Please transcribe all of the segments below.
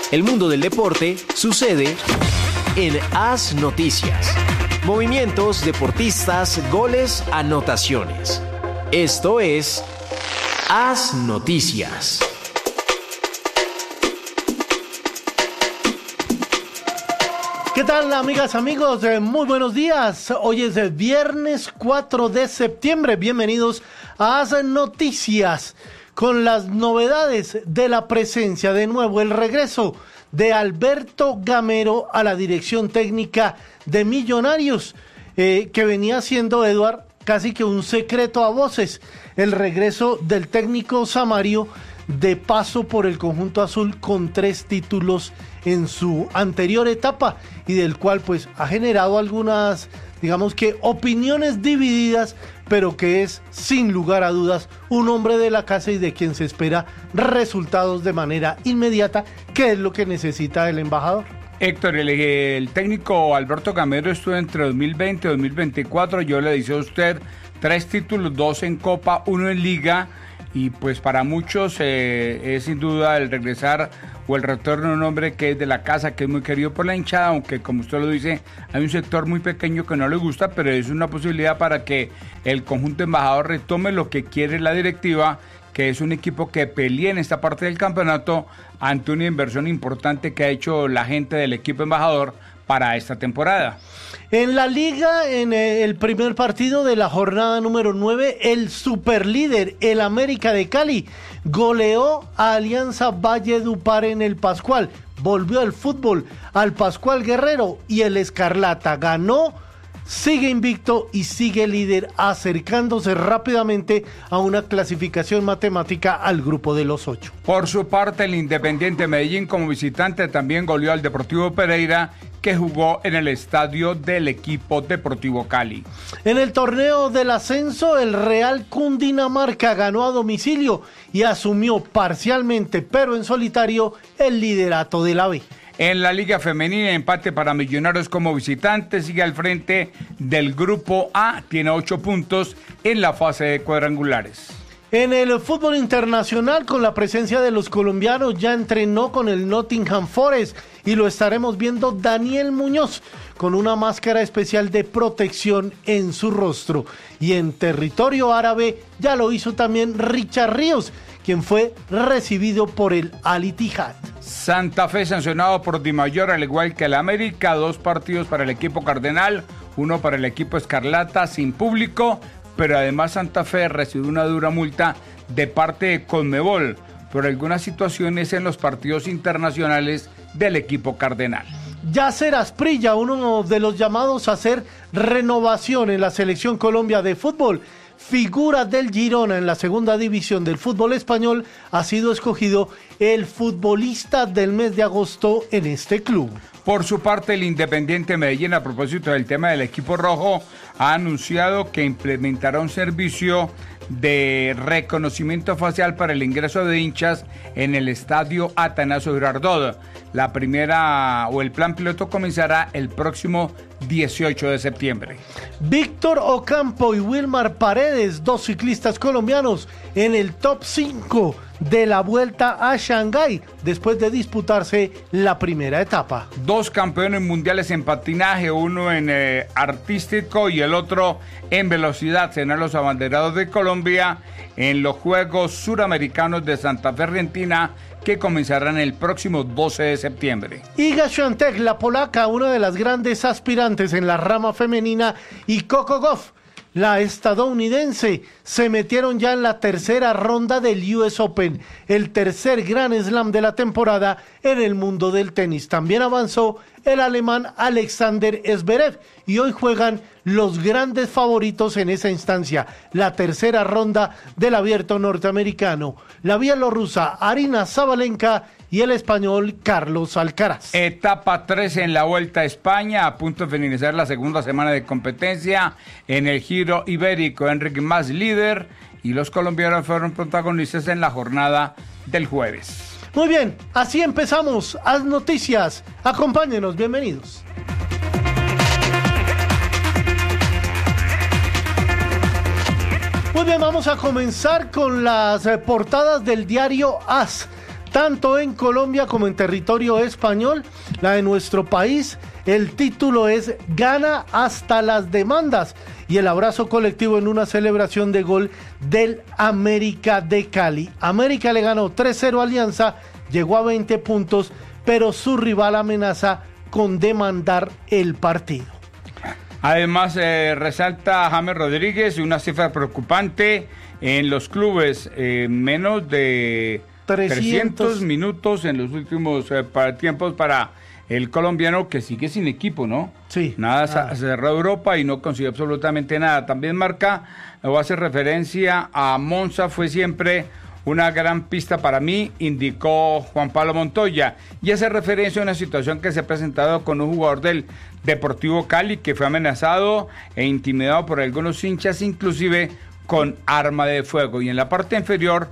El mundo del deporte sucede en AS Noticias. Movimientos, deportistas, goles, anotaciones. Esto es AS Noticias. ¿Qué tal, amigas, amigos? Muy buenos días. Hoy es el viernes 4 de septiembre. Bienvenidos a AS Noticias con las novedades de la presencia, de nuevo, el regreso de Alberto Gamero a la dirección técnica de Millonarios, que venía siendo, Eduard, casi que un secreto a voces. El regreso del técnico Samario de paso por el conjunto azul con 3 títulos en su anterior etapa y del cual pues ha generado algunas, digamos que opiniones divididas, pero que es sin lugar a dudas un hombre de la casa y de quien se espera resultados de manera inmediata, que es lo que necesita el embajador. Héctor, el técnico Alberto Gamero estuvo entre 2020 y 2024, yo le decía a usted 3 títulos, 2 en Copa, 1 en Liga, y pues para muchos es sin duda el regresar o el retorno de un hombre que es de la casa, que es muy querido por la hinchada, aunque como usted lo dice, hay un sector muy pequeño que no le gusta, pero es una posibilidad para que el conjunto embajador retome lo que quiere la directiva, que es un equipo que pelee en esta parte del campeonato ante una inversión importante que ha hecho la gente del equipo embajador para esta temporada. En la liga, en el primer partido de la jornada número 9, el superlíder, el América de Cali, goleó a Alianza Valledupar en el Pascual. Volvió al fútbol al Pascual Guerrero y el Escarlata ganó, sigue invicto y sigue líder, acercándose rápidamente a una clasificación matemática al grupo de los 8. Por su parte, el Independiente Medellín como visitante también goleó al Deportivo Pereira, que jugó en el estadio del equipo Deportivo Cali. En el torneo del ascenso, el Real Cundinamarca ganó a domicilio y asumió parcialmente, pero en solitario, el liderato de la B. En la Liga Femenina, empate para Millonarios como visitante, sigue al frente del Grupo A, tiene 8 puntos en la fase de cuadrangulares. En el fútbol internacional, con la presencia de los colombianos, ya entrenó con el Nottingham Forest y lo estaremos viendo Daniel Muñoz con una máscara especial de protección en su rostro. Y en territorio árabe ya lo hizo también Richard Ríos, quien fue recibido por el Al Ittihad. Santa Fe sancionado por Di Mayor, al igual que el América, 2 partidos para el equipo cardenal, 1 para el equipo escarlata sin público, pero además Santa Fe recibió una dura multa de parte de Conmebol por algunas situaciones en los partidos internacionales del equipo cardenal. Yasser Asprilla, uno de los llamados a hacer renovación en la Selección Colombia de fútbol, figura del Girona en la segunda división del fútbol español, ha sido escogido el futbolista del mes de agosto en este club. Por su parte, el Independiente Medellín, a propósito del tema del equipo rojo, ha anunciado que implementará un servicio de reconocimiento facial para el ingreso de hinchas en el estadio Atanasio Girardot. La primera o el plan piloto comenzará el próximo 18 de septiembre. Víctor Ocampo y Wilmar Paredes, 2 ciclistas colombianos en el top 5 de la Vuelta a Shanghái después de disputarse la primera etapa. 2 campeones mundiales en patinaje, uno en artístico y el otro en velocidad, serán los abanderados de Colombia en los Juegos Suramericanos de Santa Fe, Argentina, que comenzarán el próximo 12 de septiembre. Iga Świątek, la polaca, una de las grandes aspirantes en la rama femenina, y Coco Gauff, la estadounidense, se metieron ya en la tercera ronda del US Open, el tercer Grand Slam de la temporada en el mundo del tenis. También avanzó el alemán Alexander Zverev y hoy juegan los grandes favoritos en esa instancia, la tercera ronda del abierto norteamericano, la bielorrusa Arina Sabalenka y el español Carlos Alcaraz. Etapa 3 en la Vuelta a España, a punto de finalizar la segunda semana de competencia en el Giro Ibérico. Enric Mas líder y los colombianos fueron protagonistas en la jornada del jueves. Muy bien, así empezamos. Haz Noticias. Acompáñenos, bienvenidos. Muy bien, vamos a comenzar con las portadas del diario AS. tanto en Colombia como en territorio español, la de nuestro país. El título es Gana hasta las demandas y el abrazo colectivo en una celebración de gol del América de Cali. América le ganó 3-0 a Alianza, llegó a 20 puntos, pero su rival amenaza con demandar el partido. Además, resalta James Rodríguez una cifra preocupante en los clubes, menos de 300 minutos en los últimos tiempos para el colombiano, que sigue sin equipo, ¿no? Sí. Nada, cerró Europa y no consiguió absolutamente nada. También marca o hace referencia a Monza, fue siempre una gran pista para mí, indicó Juan Pablo Montoya, y hace referencia a una situación que se ha presentado con un jugador del Deportivo Cali que fue amenazado e intimidado por algunos hinchas, inclusive con arma de fuego. Y en la parte inferior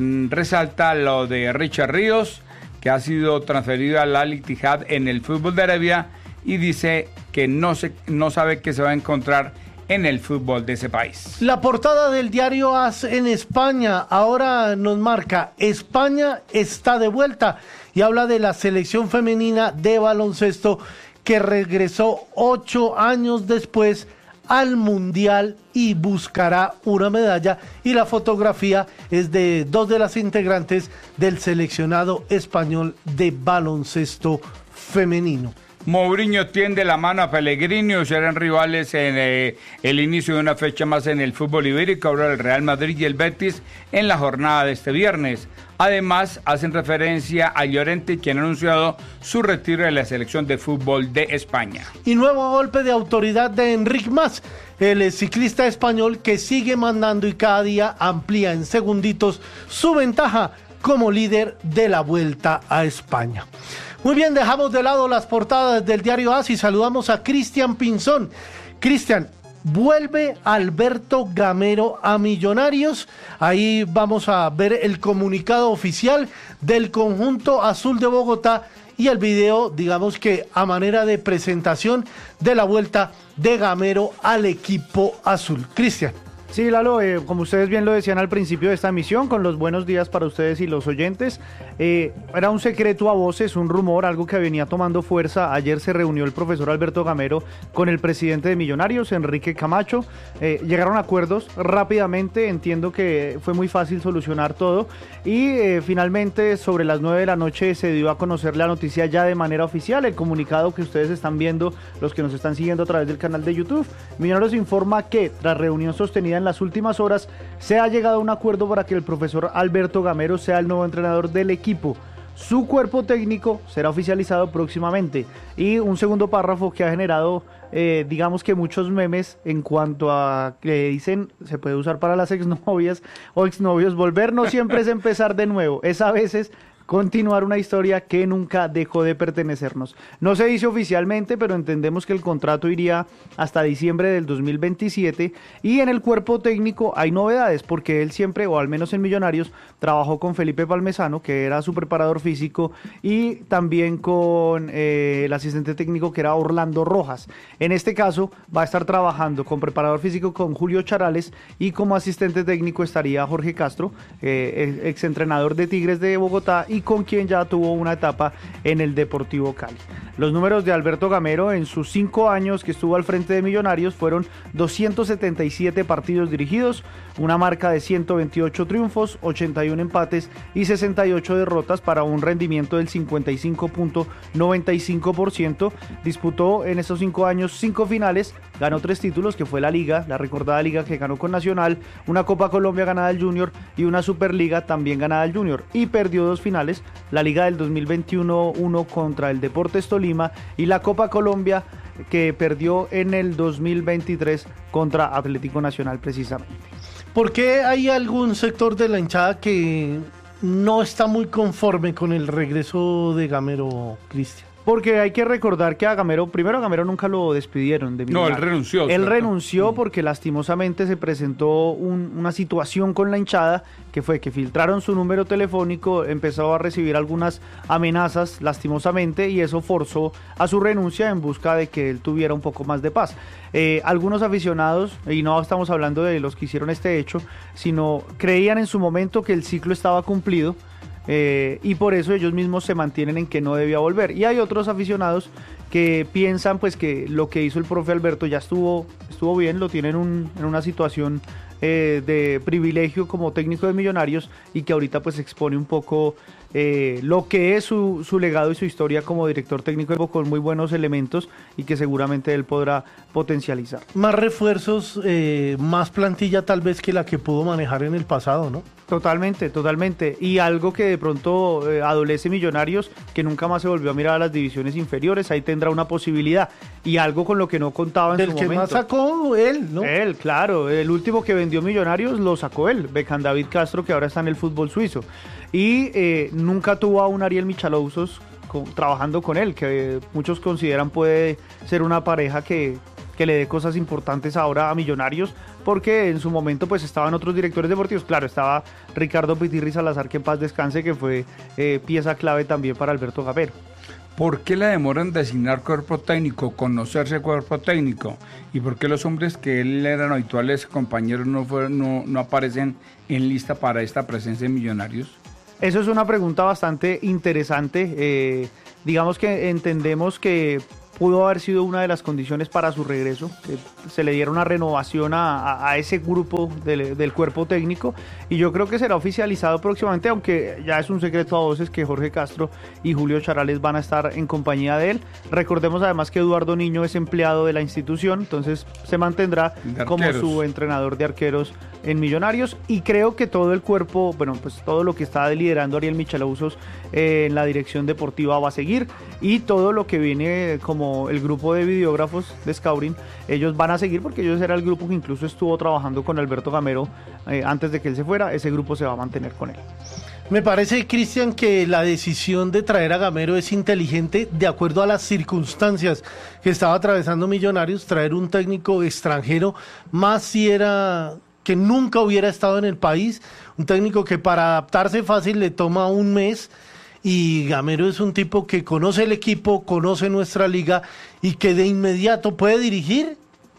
resalta lo de Richard Ríos, que ha sido transferido al Al Ittihad en el fútbol de Arabia, y dice que no sabe qué se va a encontrar en el fútbol de ese país. La portada del diario AS en España ahora nos marca: España está de vuelta, y habla de la selección femenina de baloncesto que regresó 8 años después al Mundial y buscará una medalla, y la fotografía es de 2 de las integrantes del seleccionado español de baloncesto femenino. Mourinho tiende la mano a Pellegrini, o serán rivales en el inicio de una fecha más en el fútbol ibérico. Ahora el Real Madrid y el Betis en la jornada de este viernes. Además, hacen referencia a Llorente, quien ha anunciado su retiro de la selección de fútbol de España. Y nuevo golpe de autoridad de Enric Mas, el ciclista español que sigue mandando y cada día amplía en segunditos su ventaja como líder de la Vuelta a España. Muy bien, dejamos de lado las portadas del diario AS y saludamos a Cristian Pinzón. Cristian, vuelve Alberto Gamero a Millonarios. Ahí vamos a ver el comunicado oficial del conjunto azul de Bogotá y el video, digamos que a manera de presentación de la vuelta de Gamero al equipo azul. Cristian. Sí, Lalo, como ustedes bien lo decían al principio de esta emisión, con los buenos días para ustedes y los oyentes, era un secreto a voces, un rumor, algo que venía tomando fuerza. Ayer se reunió el profesor Alberto Gamero con el presidente de Millonarios, Enrique Camacho, llegaron a acuerdos rápidamente, entiendo que fue muy fácil solucionar todo, y finalmente sobre las 9 de la noche se dio a conocer la noticia ya de manera oficial, el comunicado que ustedes están viendo, los que nos están siguiendo a través del canal de YouTube. Millonarios informa que tras reunión sostenida en las últimas horas se ha llegado a un acuerdo para que el profesor Alberto Gamero sea el nuevo entrenador del equipo. Su cuerpo técnico será oficializado próximamente. Y un segundo párrafo que ha generado digamos que muchos memes en cuanto a que dicen se puede usar para las exnovias o exnovios: volver no siempre es empezar de nuevo, es a veces continuar una historia que nunca dejó de pertenecernos. No se dice oficialmente, pero entendemos que el contrato iría hasta diciembre del 2027, y en el cuerpo técnico hay novedades, porque él siempre, o al menos en Millonarios, trabajó con Felipe Palmesano, que era su preparador físico, y también con el asistente técnico, que era Orlando Rojas. En este caso va a estar trabajando con preparador físico con Julio Charales, y como asistente técnico estaría Jorge Castro, exentrenador de Tigres de Bogotá, y con quien ya tuvo una etapa en el Deportivo Cali. Los números de Alberto Gamero en sus 5 años que estuvo al frente de Millonarios fueron 277 partidos dirigidos, una marca de 128 triunfos, 81 empates y 68 derrotas para un rendimiento del 55.95%. Disputó en estos 5 años 5 finales, ganó 3 títulos, que fue la Liga, la recordada Liga que ganó con Nacional, una Copa Colombia ganada al Junior y una Superliga también ganada al Junior, y perdió 2 finales, la Liga del 2021, uno contra el Deportes Tolima, y la Copa Colombia que perdió en el 2023 contra Atlético Nacional precisamente. ¿Por qué hay algún sector de la hinchada que no está muy conforme con el regreso de Gamero, Cristian? Porque hay que recordar que a Gamero nunca lo despidieron de Millonarios. No, él renunció. Él renunció porque lastimosamente se presentó una situación con la hinchada, que fue que filtraron su número telefónico, empezó a recibir algunas amenazas lastimosamente, y eso forzó a su renuncia en busca de que él tuviera un poco más de paz. Algunos aficionados, y no estamos hablando de los que hicieron este hecho, sino creían en su momento que el ciclo estaba cumplido, y por eso ellos mismos se mantienen en que no debía volver. Y hay otros aficionados que piensan pues que lo que hizo el profe Alberto ya estuvo bien, lo tienen en una situación de privilegio como técnico de Millonarios, y que ahorita pues expone un poco lo que es su legado y su historia como director técnico, con muy buenos elementos y que seguramente él podrá potencializar. Más refuerzos, más plantilla tal vez que la que pudo manejar en el pasado, ¿no? Totalmente. Y algo que de pronto adolece Millonarios, que nunca más se volvió a mirar a las divisiones inferiores, ahí tendrá una posibilidad. Y algo con lo que no contaba en su momento. El que más sacó él, ¿no? Él, claro. El último que vendió Millonarios lo sacó él, Beckham David Castro, que ahora está en el fútbol suizo. Y nunca tuvo a un Ariel Michalouzos trabajando con él, que muchos consideran puede ser una pareja que le dé cosas importantes ahora a Millonarios, porque en su momento pues estaban otros directores deportivos. Claro, estaba Ricardo Pitirri Salazar, que en paz descanse, que fue pieza clave también para Alberto Gamero. ¿Por qué la demora en designar cuerpo técnico, conocerse cuerpo técnico? ¿Y por qué los hombres que él eran habituales compañeros no aparecen en lista para esta presencia en Millonarios? Eso es una pregunta bastante interesante. Digamos que entendemos que pudo haber sido una de las condiciones para su regreso, que se le diera una renovación a ese grupo del cuerpo técnico, y yo creo que será oficializado próximamente, aunque ya es un secreto a voces que Jorge Castro y Julio Charales van a estar en compañía de él. Recordemos además que Eduardo Niño es empleado de la institución, entonces se mantendrá como su entrenador de arqueros en Millonarios, y creo que todo el cuerpo, bueno, pues todo lo que está liderando Ariel Michalouzos en la dirección deportiva va a seguir, y todo lo que viene como el grupo de videógrafos de Scouting, ellos van a seguir, porque ellos era el grupo que incluso estuvo trabajando con Alberto Gamero antes de que él se fuera. Ese grupo se va a mantener con él. Me parece, Cristian, que la decisión de traer a Gamero es inteligente de acuerdo a las circunstancias que estaba atravesando Millonarios. Traer un técnico extranjero, más si era que nunca hubiera estado en el país, un técnico que para adaptarse fácil le toma un mes, y Gamero es un tipo que conoce el equipo, conoce nuestra liga, y que de inmediato puede dirigir,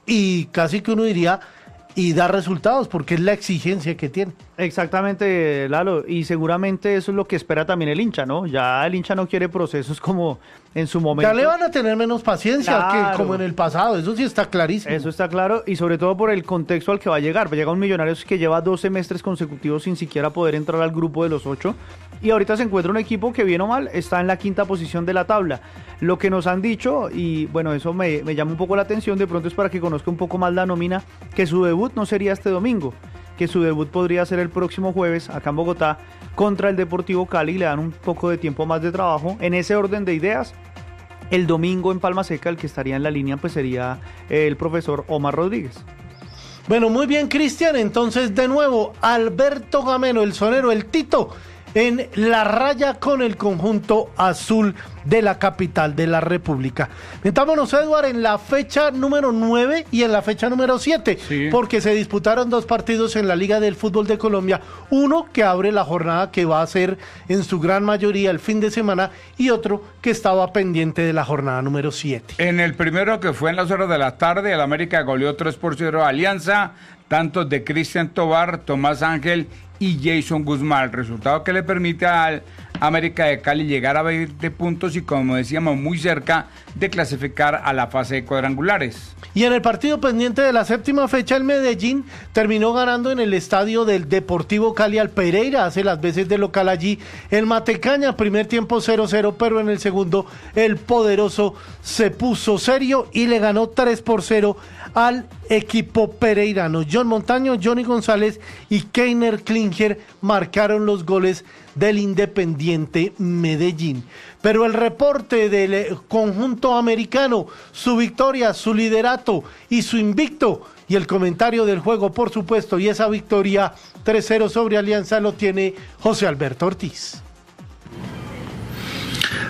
y casi que uno diría, y dar resultados, porque es la exigencia que tiene. Exactamente, Lalo, y seguramente eso es lo que espera también el hincha, ¿no? Ya el hincha no quiere procesos como en su momento. Ya le van a tener menos paciencia, claro, que como en el pasado, eso sí está clarísimo. Eso está claro, y sobre todo por el contexto al que va a llegar. Llega un Millonarios que lleva 2 semestres consecutivos sin siquiera poder entrar al grupo de los 8, y ahorita se encuentra un equipo que, bien o mal, está en la 5ª posición de la tabla. Lo que nos han dicho, y bueno, eso me llama un poco la atención, de pronto es para que conozca un poco más la nómina, que su debut no sería este domingo, que su debut podría ser el próximo jueves acá en Bogotá contra el Deportivo Cali. Le dan un poco de tiempo más de trabajo. En ese orden de ideas, el domingo en Palma Seca, el que estaría en la línea pues sería el profesor Omar Rodríguez. Bueno, muy bien, Cristian. Entonces, de nuevo, Alberto Gamero, el sonero, el Tito, en la raya con el conjunto azul de la capital de la República. Metámonos, Eduard, en la fecha número 9 y en la fecha número 7, sí, porque se disputaron 2 partidos en la Liga del Fútbol de Colombia, uno que abre la jornada, que va a ser en su gran mayoría el fin de semana, y otro que estaba pendiente de la jornada número 7. En el primero, que fue en las horas de la tarde, el América goleó 3-0 a Alianza, tantos de Cristian Tobar, Tomás Ángel y Jason Guzmán, resultado que le permite al América de Cali llegar a 20 puntos y, como decíamos, muy cerca de clasificar a la fase de cuadrangulares. Y en el partido pendiente de la 7ª fecha, el Medellín terminó ganando en el estadio del Deportivo Cali al Pereira, hace las veces de local allí el Matecaña. Primer tiempo 0-0, pero en el segundo el poderoso se puso serio y le ganó 3-0 al equipo pereirano. John Montaño, Johnny González y Keiner Klinger marcaron los goles del Independiente Medellín. Pero el reporte del conjunto americano, su victoria, su liderato y su invicto, y el comentario del juego, por supuesto, y esa victoria 3-0 sobre Alianza, lo tiene José Alberto Ortiz.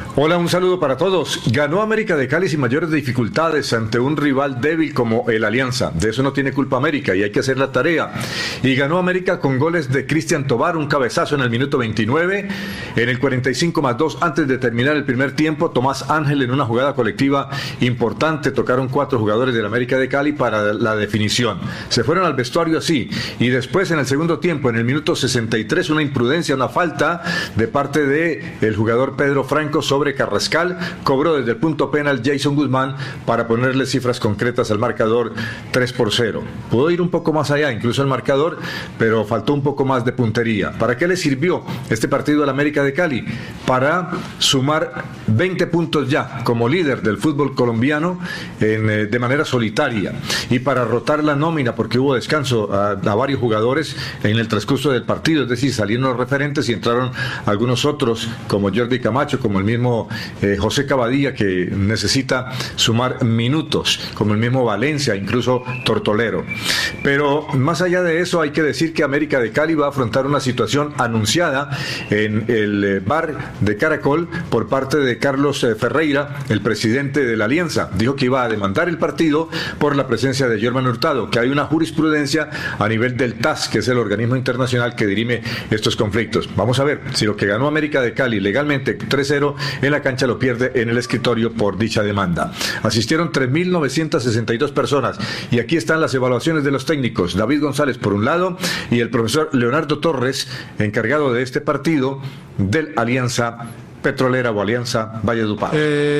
Hola, un saludo para todos. Ganó América de Cali sin mayores dificultades ante un rival débil como el Alianza. De eso no tiene culpa América y hay que hacer la tarea. Y ganó América con goles de Cristian Tobar, un cabezazo en el minuto 29. En el 45+2, antes de terminar el primer tiempo, Tomás Ángel en una jugada colectiva importante. Tocaron 4 jugadores del América de Cali para la definición. Se fueron al vestuario así. Y después en el segundo tiempo, en el minuto 63, una imprudencia, una falta de parte del jugador Pedro Franco sobre Carrascal, cobró desde el punto penal Jason Guzmán para ponerle cifras concretas al marcador 3-0. Pudo ir un poco más allá, incluso el marcador, pero faltó un poco más de puntería. ¿Para qué le sirvió este partido al América de Cali? Para sumar 20 puntos ya como líder del fútbol colombiano de manera solitaria y para rotar la nómina, porque hubo descanso a varios jugadores en el transcurso del partido, es decir, salieron los referentes y entraron algunos otros como Jordi Camacho, como el mismo José Cavadilla, que necesita sumar minutos, como el mismo Valencia, incluso Tortolero. Pero más allá de eso, hay que decir que América de Cali va a afrontar una situación anunciada en el bar de Caracol por parte de Carlos Ferreira, el presidente de la Alianza. Dijo que iba a demandar el partido por la presencia de Jorman Hurtado, que hay una jurisprudencia a nivel del TAS, que es el organismo internacional que dirime estos conflictos. Vamos a ver si lo que ganó América de Cali legalmente 3-0 en la cancha lo pierde en el escritorio por dicha demanda. Asistieron 3.962 personas y aquí están las evaluaciones de los técnicos. David González por un lado y el profesor Leonardo Torres, encargado de este partido del Alianza Petrolera o Alianza Valledupar.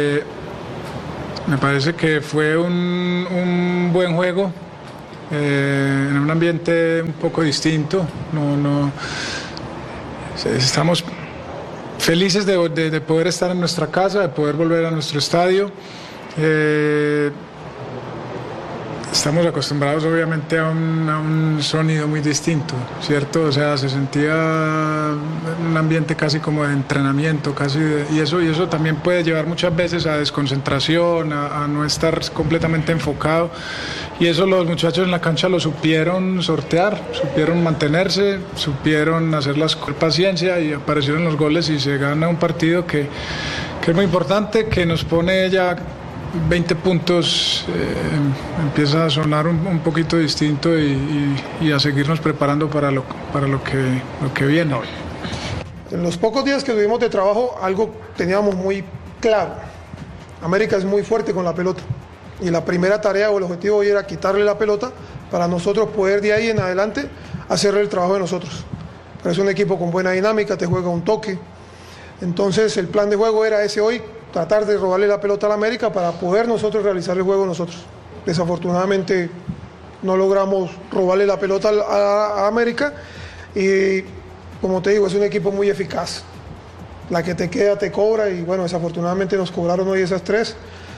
Me parece que fue un buen juego. En un ambiente un poco distinto. Estamos felices de poder estar en nuestra casa, de poder volver a nuestro estadio. Estamos acostumbrados obviamente a un sonido muy distinto, ¿cierto? O sea, se sentía un ambiente casi como de entrenamiento, y eso también puede llevar muchas veces a desconcentración, a no estar completamente enfocado. Y eso los muchachos en la cancha lo supieron sortear, supieron mantenerse, supieron hacerlas con paciencia y aparecieron los goles y se gana un partido que es muy importante, que nos pone ya 20 puntos, empieza a sonar un poquito distinto y a seguirnos preparando para lo que viene. En los pocos días que tuvimos de trabajo, algo teníamos muy claro. América es muy fuerte con la pelota. Y la primera tarea o el objetivo hoy era quitarle la pelota para nosotros poder de ahí en adelante hacerle el trabajo de nosotros. Pero es un equipo con buena dinámica, te juega un toque. Entonces el plan de juego era ese hoy, tratar de robarle la pelota a la América para poder nosotros realizar el juego nosotros. Desafortunadamente no logramos robarle la pelota a América y como te digo, es un equipo muy eficaz. La que te queda te cobra y bueno, desafortunadamente nos cobraron hoy esas 3.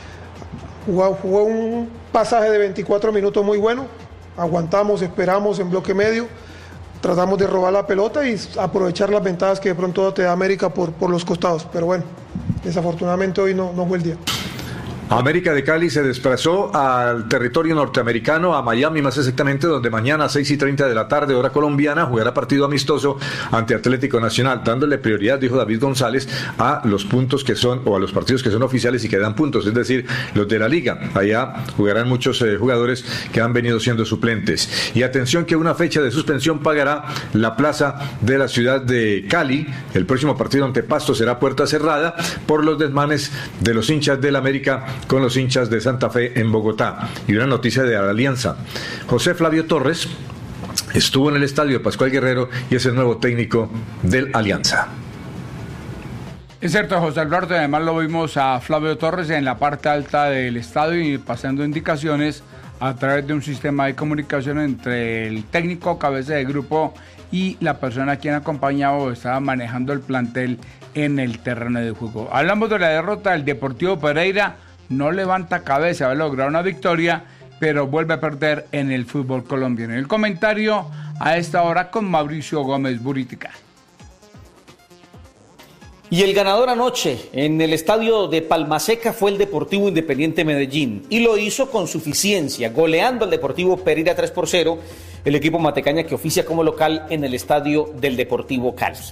Jugó un pasaje de 24 minutos muy bueno, aguantamos, esperamos en bloque medio, tratamos de robar la pelota y aprovechar las ventajas que de pronto te da América por los costados, pero bueno, desafortunadamente hoy no fue el día. América de Cali se desplazó al territorio norteamericano, a Miami más exactamente, donde mañana a 6:30 de la tarde, hora colombiana, jugará partido amistoso ante Atlético Nacional, dándole prioridad, dijo David González, a los puntos que son, o a los partidos que son oficiales y que dan puntos, es decir, los de la liga. Allá jugarán muchos jugadores que han venido siendo suplentes. Y atención que una fecha de suspensión pagará la plaza de la ciudad de Cali. El próximo partido ante Pasto será puerta cerrada por los desmanes de los hinchas del América con los hinchas de Santa Fe en Bogotá. Y una noticia de la Alianza. José Flavio Torres estuvo en el estadio de Pascual Guerrero y es el nuevo técnico del Alianza. Es cierto, José Alberto, además lo vimos a Flavio Torres en la parte alta del estadio y pasando indicaciones a través de un sistema de comunicación entre el técnico, cabeza de grupo y la persona a quien acompañaba o estaba manejando el plantel en el terreno de juego. Hablamos de la derrota del Deportivo Pereira. No levanta cabeza, va a lograr una victoria, pero vuelve a perder en el fútbol colombiano. El comentario a esta hora con Mauricio Gómez Buritica. Y el ganador anoche en el estadio de Palmaseca fue el Deportivo Independiente Medellín y lo hizo con suficiencia, goleando al Deportivo Pereira 3-0, el equipo matecaña que oficia como local en el estadio del Deportivo Cali.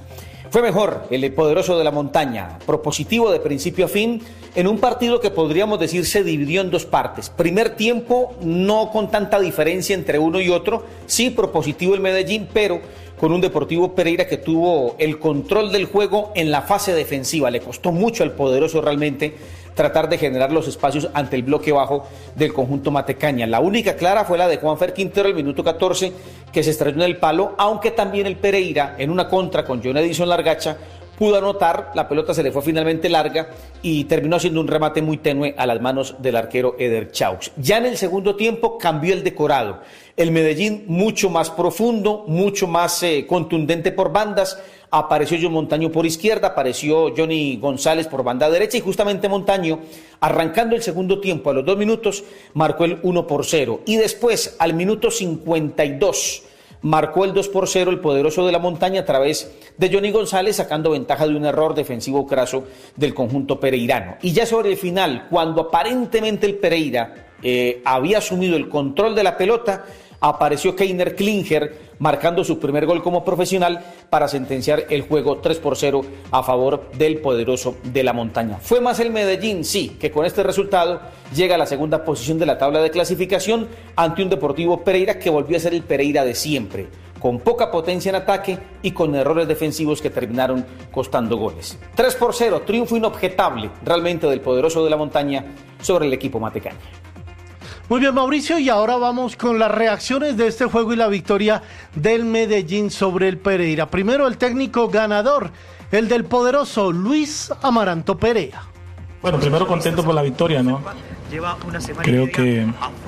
Fue mejor el poderoso de la montaña, propositivo de principio a fin, en un partido que podríamos decir se dividió en dos partes. Primer tiempo, no con tanta diferencia entre uno y otro, sí propositivo el Medellín, pero con un Deportivo Pereira que tuvo el control del juego en la fase defensiva. Le costó mucho al poderoso realmente tratar de generar los espacios ante el bloque bajo del conjunto matecaña. La única clara fue la de Juanfer Quintero, el minuto 14, que se estrelló en el palo, aunque también el Pereira, en una contra con John Edison Largacha, pudo anotar, la pelota se le fue finalmente larga y terminó siendo un remate muy tenue a las manos del arquero Eder Chaux. Ya en el segundo tiempo cambió el decorado. El Medellín mucho más profundo, mucho más contundente por bandas. Apareció John Montaño por izquierda, apareció Johnny González por banda derecha y justamente Montaño, arrancando el segundo tiempo a los 2 minutos, marcó el 1-0 y después al minuto 52 marcó el 2-0 el poderoso de la montaña a través de Johnny González, sacando ventaja de un error defensivo craso del conjunto pereirano. Y ya sobre el final, cuando aparentemente el Pereira había asumido el control de la pelota, apareció Keiner Klinger marcando su primer gol como profesional para sentenciar el juego 3-0 a favor del poderoso de la montaña. Fue más el Medellín, sí, que con este resultado llega a la segunda posición de la tabla de clasificación ante un Deportivo Pereira que volvió a ser el Pereira de siempre, con poca potencia en ataque y con errores defensivos que terminaron costando goles. 3-0, triunfo inobjetable realmente del poderoso de la montaña sobre el equipo matecaña. Muy bien, Mauricio, y ahora vamos con las reacciones de este juego y la victoria del Medellín sobre el Pereira. Primero el técnico ganador, el del poderoso Luis Amaranto Perea. Bueno, primero contento por la victoria, ¿no? Creo que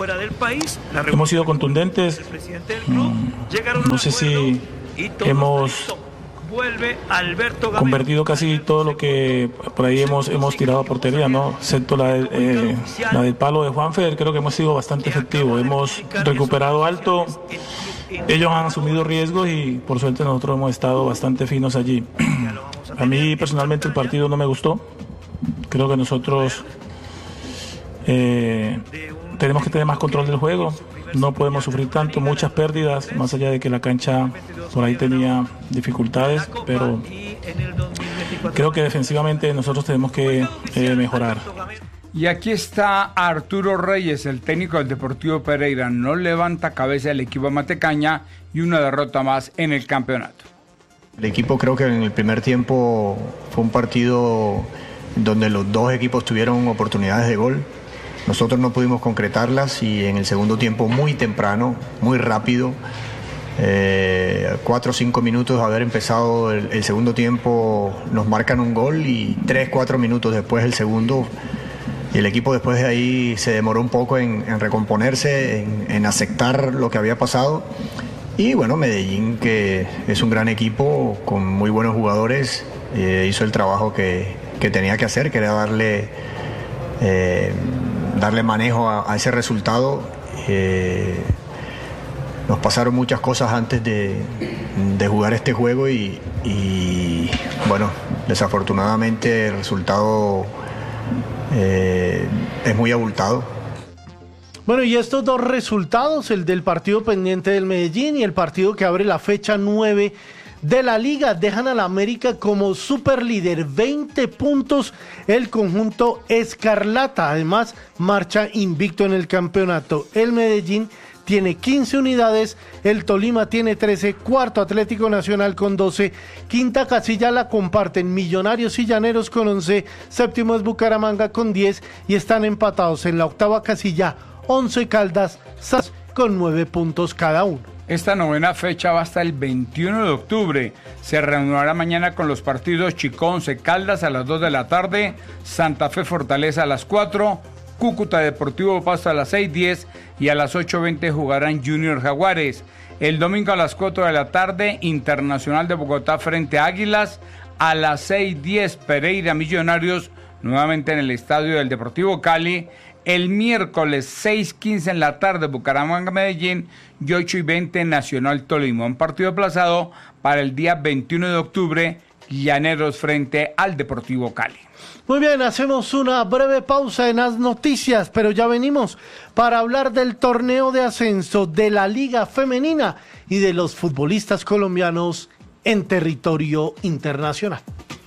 hemos sido contundentes. No sé si hemos convertido casi todo lo que por ahí hemos tirado a portería, ¿no? Excepto la del palo de Juanfer, creo que hemos sido bastante efectivos. Hemos recuperado alto, ellos han asumido riesgos y por suerte nosotros hemos estado bastante finos allí. A mí personalmente el partido no me gustó. Creo que nosotros tenemos que tener más control del juego. No podemos sufrir tanto, muchas pérdidas, más allá de que la cancha por ahí tenía dificultades, pero creo que defensivamente nosotros tenemos que mejorar. Y aquí está Arturo Reyes, el técnico del Deportivo Pereira. No levanta cabeza el equipo matecaña y una derrota más en el campeonato. El equipo, creo que en el primer tiempo fue un partido donde los dos equipos tuvieron oportunidades de gol. Nosotros no pudimos concretarlas y en el segundo tiempo muy temprano, muy rápido, 4 o 5 minutos de haber empezado el segundo tiempo nos marcan un gol y 3-4 minutos después el segundo, y el equipo después de ahí se demoró un poco en recomponerse, en aceptar lo que había pasado. Y bueno, Medellín, que es un gran equipo con muy buenos jugadores, hizo el trabajo que tenía que hacer, que era darle manejo a ese resultado. Nos pasaron muchas cosas antes de jugar este juego y bueno, desafortunadamente el resultado es muy abultado. Bueno, y estos dos resultados, el del partido pendiente del Medellín y el partido que abre la fecha 9 de la liga, dejan a la América como superlíder, 20 puntos el conjunto escarlata. Además, marcha invicto en el campeonato. El Medellín tiene 15 unidades, el Tolima tiene 13, cuarto Atlético Nacional con 12, quinta casilla la comparten Millonarios y Llaneros con 11, séptimo es Bucaramanga con 10 y están empatados en la octava casilla 11 Caldas con 9 puntos cada uno. Esta novena fecha va hasta el 21 de octubre. Se reanudará mañana con los partidos Chicó Once Caldas a las 2 de la tarde, Santa Fe Fortaleza a las 4, Cúcuta Deportivo Pasto a las 6:10 y a las 8:20 jugarán Junior Jaguares. El domingo a las 4 de la tarde, Internacional de Bogotá frente a Águilas. A las 6:10 Pereira Millonarios, nuevamente en el estadio del Deportivo Cali. El miércoles 6:15 en la tarde Bucaramanga Medellín y 8:20 Nacional Tolima. Un partido aplazado para el día 21 de octubre, Llaneros frente al Deportivo Cali. Muy bien, hacemos una breve pausa en las noticias, pero ya venimos para hablar del torneo de ascenso de la Liga Femenina y de los futbolistas colombianos en territorio internacional.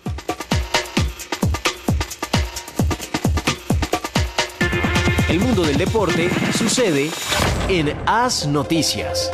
El mundo del deporte sucede en AS Noticias.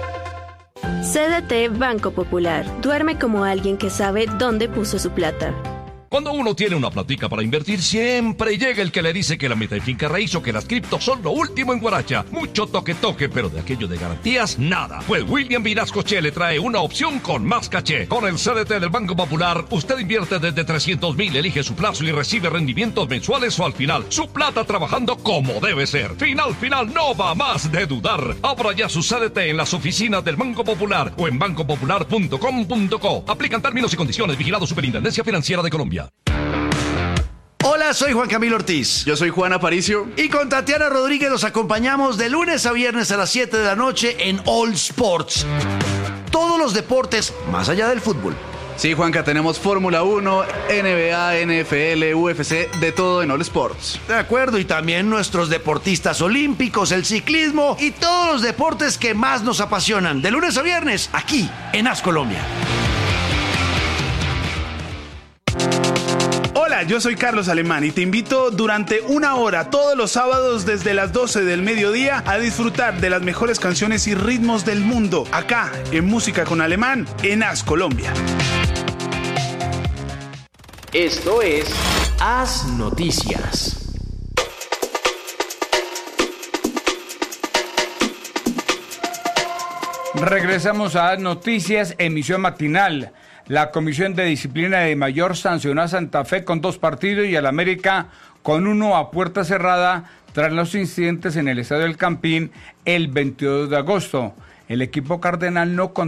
CDT Banco Popular. Duerme como alguien que sabe dónde puso su plata. Cuando uno tiene una platica para invertir, siempre llega el que le dice que la meta de finca raíz o que las criptos son lo último en guaracha. Mucho toque, pero de aquello de garantías, nada. Pues William Vinascoche le trae una opción con más caché. Con el CDT del Banco Popular, usted invierte desde 300,000, elige su plazo y recibe rendimientos mensuales o al final. Su plata trabajando como debe ser. Final, no va más de dudar. Abra ya su CDT en las oficinas del Banco Popular o en bancopopular.com.co. Aplican términos y condiciones. Vigilado Superintendencia Financiera de Colombia. Hola, soy Juan Camilo Ortiz. Yo soy Juan Aparicio. Y con Tatiana Rodríguez los acompañamos de lunes a viernes a las 7 de la noche en All Sports. Todos los deportes más allá del fútbol. Sí, Juanca, tenemos Fórmula 1, NBA, NFL, UFC, de todo en All Sports. De acuerdo, y también nuestros deportistas olímpicos, el ciclismo y todos los deportes que más nos apasionan. De lunes a viernes, aquí en AS Colombia. Hola, yo soy Carlos Alemán y te invito durante una hora todos los sábados desde las 12 del mediodía a disfrutar de las mejores canciones y ritmos del mundo, acá en Música con Alemán, en AS Colombia. Esto es AS Noticias. Regresamos a AS Noticias, emisión matinal. La Comisión de Disciplina de Mayor sancionó a Santa Fe con 2 partidos y al América con 1 a puerta cerrada tras los incidentes en el Estadio del Campín el 22 de agosto. El equipo cardenal no contó